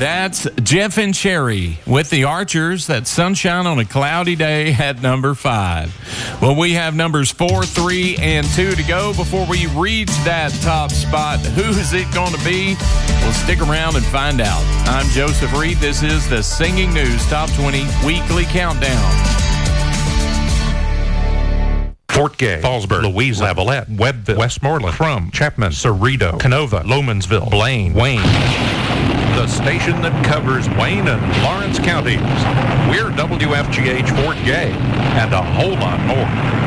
That's Jeff and Cherry with the Archers. That's Sunshine on a Cloudy Day at number 5. Well, we have numbers 4, 3, and 2 to go before we reach that top spot. Who is it going to be? We'll stick around and find out. I'm Joseph Reed. This is the Singing News Top 20 Weekly Countdown. Fort Gay, Fallsburg, Louise, Lavalette, Webbville, Westmoreland, Crum, Chapman, Cerrito, Canova, Lomansville, Blaine, Wayne. The station that covers Wayne and Lawrence counties. We're WFGH Fort Gay and a whole lot more.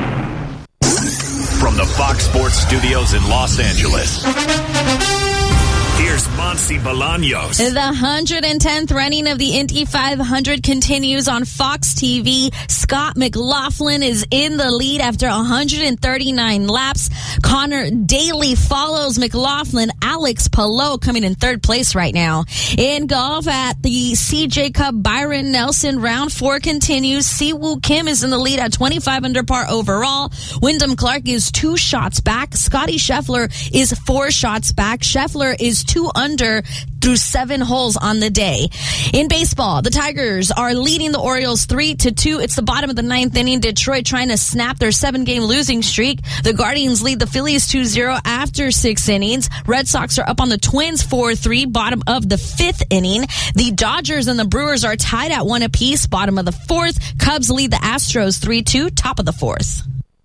From the Fox Sports Studios in Los Angeles, here's Monsi Bolaños. The 110th running of the Indy 500 continues on Fox TV. Scott McLaughlin is in the lead after 139 laps. Connor Daly follows McLaughlin. Alex Palou coming in third place right now. In golf at the CJ Cup, Byron Nelson round 4 continues. Siwoo Kim is in the lead at 25 under par overall. Wyndham Clark is 2 shots back. Scotty Scheffler is 4 shots back. Scheffler is 2 under through 7 holes on the day. In baseball, the Tigers are leading the Orioles 3-2. It's the bottom of the 9th inning. Detroit trying to snap their 7-game losing streak. The Guardians lead the Phillies 2-0 after 6 innings. Red Sox are up on the Twins 4-3, bottom of the 5th inning. The Dodgers and the Brewers are tied at 1 apiece, bottom of the 4th. Cubs lead the Astros 3-2, top of the 4th.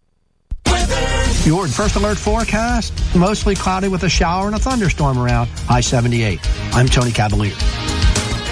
Your first alert forecast, mostly cloudy with a shower and a thunderstorm around I-78. I'm Tony Cavalier.